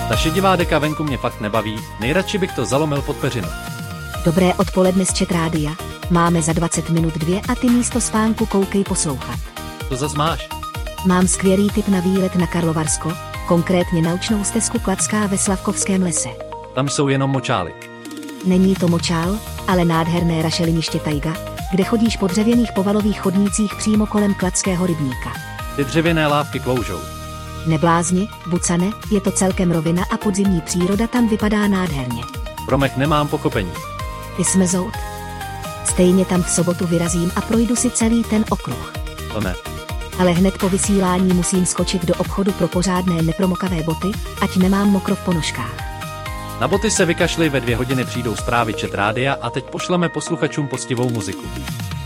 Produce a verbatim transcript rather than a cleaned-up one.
Ta šedivá deka venku mě fakt nebaví, nejradši bych to zalomil pod peřinu. Dobré odpoledne z Chat Rádia. Máme za dvacet minut dvě a ty místo spánku koukej poslouchat. To zas máš? Mám skvělý tip na výlet na Karlovarsko, konkrétně naučnou stezku Kladská ve Slavkovském lese. Tam jsou jenom močály. Není to močál, ale nádherné rašeliniště tajga, kde chodíš po dřevěných povalových chodnících přímo kolem Kladského rybníka. Ty dřevěné lávky kloužou. Neblázni, Bucane, je to celkem rovina a podzimní příroda tam vypadá nádherně. Promech nemám pochopení. Ty jsme zout. Stejně tam v sobotu vyrazím a projdu si celý ten okruh. To ne. Ale hned po vysílání musím skočit do obchodu pro pořádné nepromokavé boty, ať nemám mokro v ponožkách. Na boty se vykašli, ve dvě hodiny přijdou zprávy Chat Rádia a teď pošleme posluchačům poctivou muziku.